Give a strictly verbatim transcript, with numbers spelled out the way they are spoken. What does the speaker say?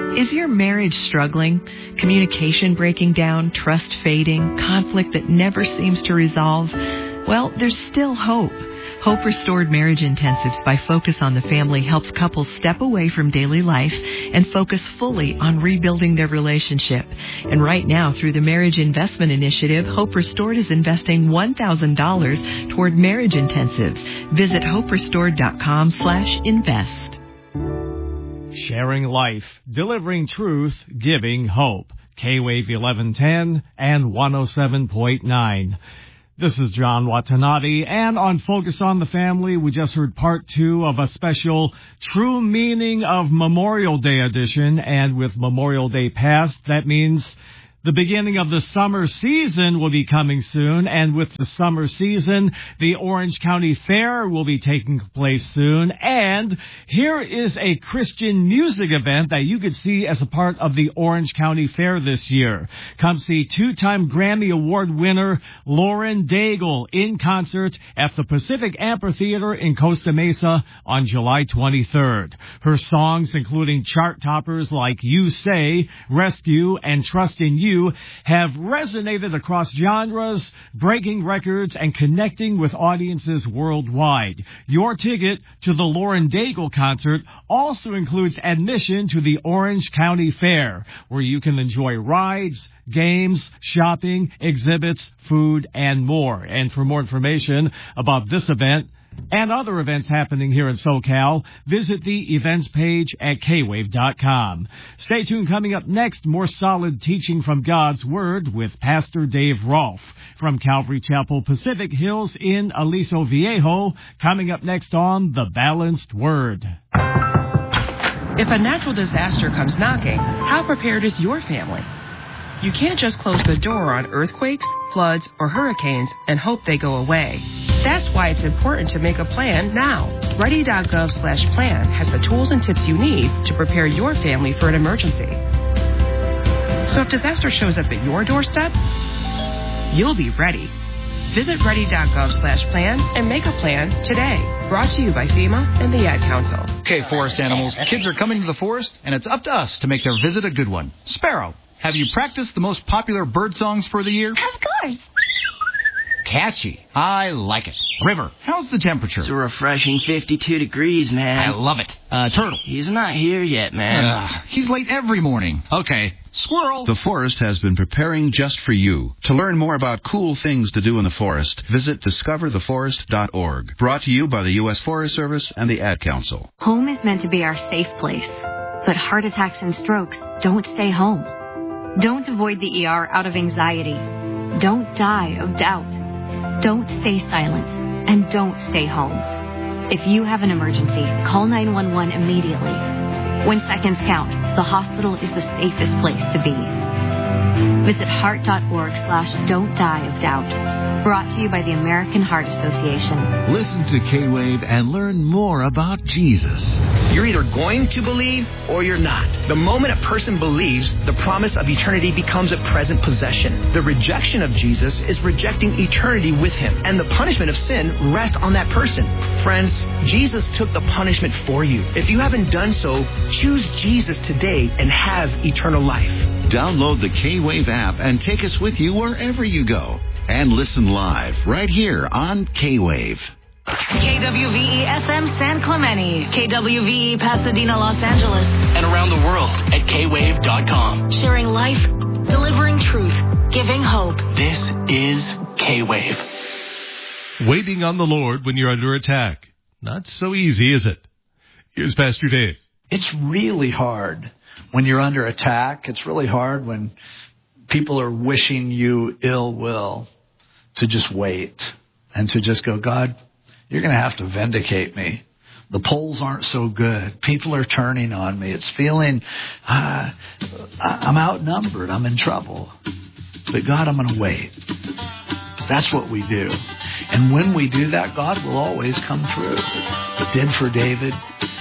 Is your marriage struggling? Communication breaking down, trust fading, conflict that never seems to resolve? Well, there's still hope. Hope Restored Marriage Intensives by Focus on the Family helps couples step away from daily life and focus fully on rebuilding their relationship. And right now, through the Marriage Investment Initiative, Hope Restored is investing one thousand dollars toward marriage intensives. Visit hope restored dot com slash invest. Sharing life, delivering truth, giving hope. K-Wave eleven ten and one oh seven point nine. This is John Watanabe, and on Focus on the Family, we just heard part two of a special True Meaning of Memorial Day edition, and with Memorial Day past, that means the beginning of the summer season will be coming soon, and with the summer season, the Orange County Fair will be taking place soon, and here is a Christian music event that you could see as a part of the Orange County Fair this year. Come see two-time Grammy Award winner Lauren Daigle in concert at the Pacific Amphitheater in Costa Mesa on July twenty-third. Her songs, including chart toppers like You Say, Rescue, and Trust in You, have resonated across genres, breaking records, and connecting with audiences worldwide. Your ticket to the Lauren Daigle concert also includes admission to the Orange County Fair, where you can enjoy rides, games, shopping, exhibits, food, and more. And for more information about this event and other events happening here in SoCal, visit the events page at k wave dot com. Stay tuned. Coming up next, more solid teaching from God's Word with Pastor Dave Rolfe from Calvary Chapel Pacific Hills in Aliso Viejo. Coming up next on The Balanced Word. If a natural disaster comes knocking, how prepared is your family? You can't just close the door on earthquakes, floods, or hurricanes and hope they go away. That's why it's important to make a plan now. Ready dot gov slash plan has the tools and tips you need to prepare your family for an emergency. So if disaster shows up at your doorstep, you'll be ready. Visit ready dot gov slash plan and make a plan today. Brought to you by FEMA and the Ad Council. Okay, forest animals, kids are coming to the forest, and it's up to us to make their visit a good one. Sparrow, have you practiced the most popular bird songs for the year? Of course. Catchy. I like it. River, how's the temperature? It's a refreshing fifty-two degrees, man. I love it. Uh, Turtle. He's not here yet, man. Uh, he's late every morning. Okay. Squirrel. The forest has been preparing just for you. To learn more about cool things to do in the forest, visit discover the forest dot org. Brought to you by the U S Forest Service and the Ad Council. Home is meant to be our safe place, but heart attacks and strokes don't stay home. Don't avoid the E R out of anxiety. Don't die of doubt. Don't stay silent. And don't stay home. If you have an emergency, call nine one one immediately. When seconds count, the hospital is the safest place to be. Visit heart dot org slash don't die of doubt. Brought to you by the American Heart Association. Listen to K-Wave and learn more about Jesus. You're either going to believe or you're not. The moment a person believes, the promise of eternity becomes a present possession. The rejection of Jesus is rejecting eternity with him, and the punishment of sin rests on that person. Friends, Jesus took the punishment for you. If you haven't done so, choose Jesus today and have eternal life. Download the K-Wave app and take us with you wherever you go. And listen live right here on K-Wave. K W V E F M San Clemente, K W V E Pasadena, Los Angeles, and around the world at K wave dot com. Sharing life, delivering truth, giving hope. This is K-Wave. Waiting on the Lord when you're under attack. Not so easy, is it? Here's Pastor Dave. It's really hard when you're under attack. It's really hard when people are wishing you ill will to just wait and to just go, God, you're going to have to vindicate me. The polls aren't so good. People are turning on me. It's feeling, uh, I'm outnumbered. I'm in trouble. But God, I'm going to wait. That's what we do. And when we do that, God will always come through. It did for David.